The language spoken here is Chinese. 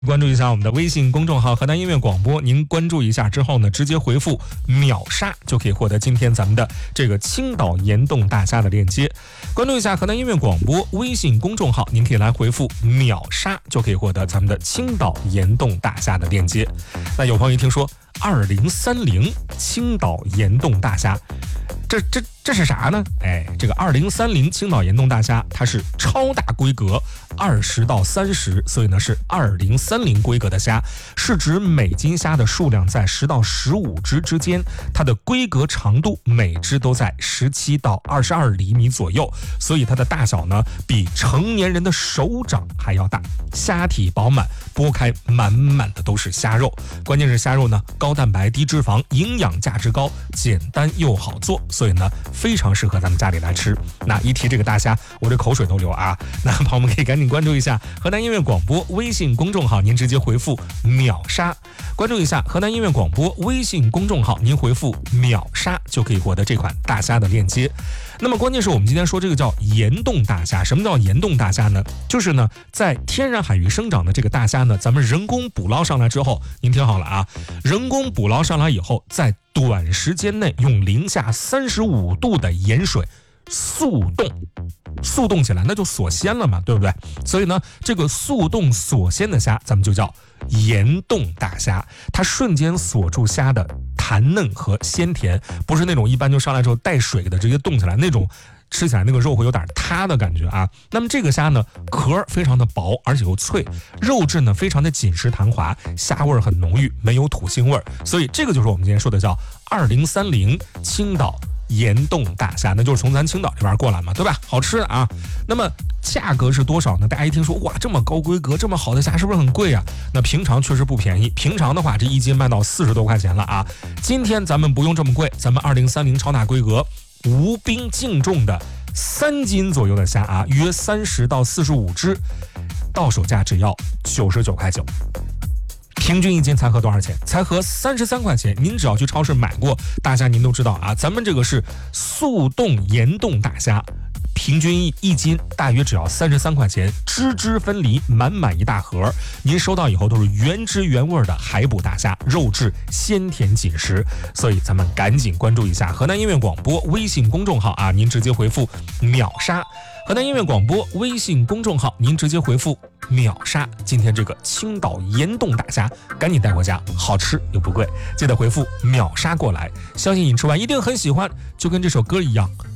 关注一下我们的微信公众号河南音乐广播，您关注一下之后呢，直接回复秒杀就可以获得今天咱们的这个青岛岩洞大虾的链接。关注一下河南音乐广播微信公众号，您可以来回复秒杀就可以获得咱们的青岛岩洞大虾的链接。那有朋友一听说2030青岛岩洞大虾，这是啥呢？这个2030青岛岩洞大虾，它是超大规格，20到30，所以呢是2030规格的虾，是指每斤虾的数量在10到15只之间，它的规格长度每只都在17到22厘米左右，所以它的大小呢比成年人的手掌还要大，虾体饱满，剥开满满的都是虾肉，关键是虾肉呢高蛋白低脂肪，营养价值高，简单又好做，所以呢非常适合咱们家里来吃。那一提这个大虾，我这口水都流啊！那朋友们可以赶紧关注一下河南音乐广播微信公众号，您直接回复秒杀，关注一下河南音乐广播微信公众号，您回复秒杀就可以获得这款大虾的链接。那么关键是我们今天说这个叫岩洞大虾，什么叫岩洞大虾呢？就是呢在天然海域生长的这个大虾呢，咱们人工捕捞上来之后，您听好了啊，人工捕捞上来以后，在短时间内用零下35度的盐水速冻起来，那就锁鲜了嘛，对不对？所以呢，这个速冻锁鲜的虾，咱们就叫岩洞大虾，它瞬间锁住虾的弹嫩和鲜甜，不是那种一般就上来之后带水的直接冻起来那种，吃起来那个肉会有点塌的感觉啊。那么这个虾呢，壳非常的薄，而且又脆，肉质呢非常的紧实弹滑，虾味很浓郁，没有土腥味，所以这个就是我们今天说的叫2030青岛岩洞大虾，那就是从咱青岛这边过来嘛，对吧？好吃的啊。那么价格是多少呢？大家一听说哇，这么高规格，这么好的虾，是不是很贵啊？那平常确实不便宜，平常的话这一斤卖到40多块钱了啊。今天咱们不用这么贵，咱们2030超大规格无冰净重的3斤左右的虾啊，约30到45只，到手价只要99块9。平均一斤才合多少钱？才合33块钱。您只要去超市买过大虾，您都知道啊，咱们这个是速冻岩洞大虾，平均一斤大约只要33块钱，只汁分离，满满一大盒。您收到以后都是原汁原味的海捕大虾，肉质鲜甜紧实。所以咱们赶紧关注一下河南音乐广播微信公众号啊，您直接回复秒杀。河南音乐广播微信公众号，您直接回复秒杀。今天这个青岛岩洞大虾，赶紧带回家，好吃又不贵，记得回复秒杀过来，相信你吃完一定很喜欢，就跟这首歌一样。